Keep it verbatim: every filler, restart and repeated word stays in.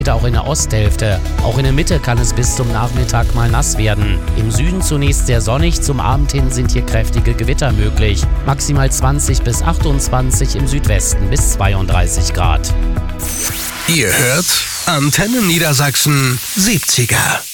Auch in der Osthälfte. Auch in der Mitte kann es bis zum Nachmittag mal nass werden. Im Süden zunächst sehr sonnig, zum Abend hin sind hier kräftige Gewitter möglich. Maximal zwanzig bis achtundzwanzig, im Südwesten bis zweiunddreißig Grad. Ihr hört Antenne Niedersachsen siebziger.